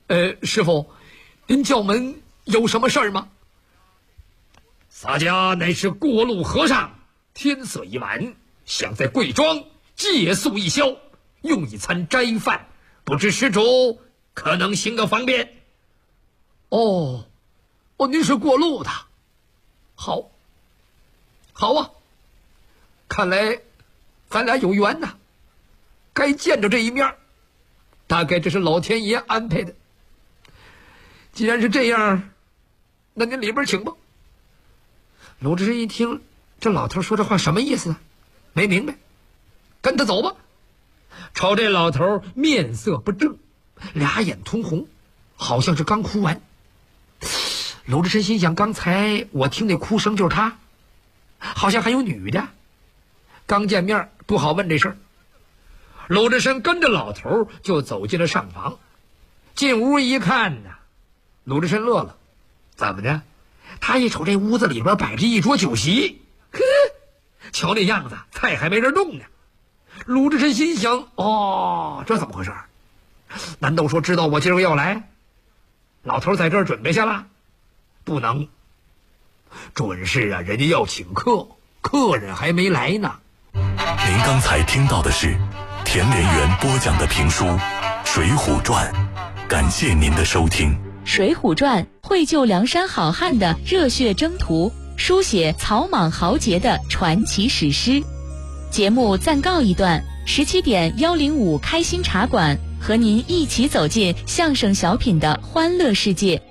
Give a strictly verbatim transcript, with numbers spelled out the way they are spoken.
呃，师傅，您叫门有什么事儿吗？ 洒家乃是过路和尚，天色已晚，想在贵庄借宿一宵，用一餐斋饭，不知施主可能行个方便？ 哦，哦，您是过路的，好，好啊，看来咱俩有缘呐，该见着这一面，大概这是老天爷安排的。既然是这样，那您里边请吧。鲁智深一听这老头说这话什么意思啊？没明白，跟他走吧。 瞅这老头面色不正， 俩眼通红，好像是刚哭完。鲁智深心想，刚才我听那哭声就是他，好像还有女的，刚见面不好问这事儿。 鲁智深跟着老头就走进了上房，进屋一看呢， 鲁智深乐了，怎么着？他一瞅这屋子里边摆着一桌酒席，呵，瞧那样子，菜还没人动呢。鲁智深心想，哦，这怎么回事？难道说知道我今儿个要来？老头在这儿准备下了？不能，准是啊，人家要请客，客人还没来呢。 您刚才听到的是田连元播讲的评书《水浒传》，感谢您的收听。 《水浒传》绘就梁山好汉的热血征途，书写草莽豪杰的传奇史诗。节目暂告一段，十七点幺零五开心茶馆和您一起走进相声小品的欢乐世界。